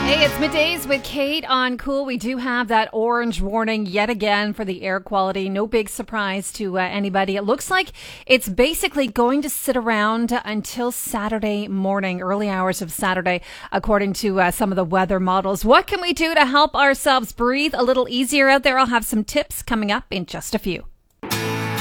Hey, it's Middays with Kate on Cool. We do have that orange warning yet again for the air quality. No big surprise to anybody. It looks like it's basically going to sit around until Saturday morning, early hours of Saturday, according to some of the weather models. What can we do to help ourselves breathe a little easier out there? I'll have some tips coming up in just a few.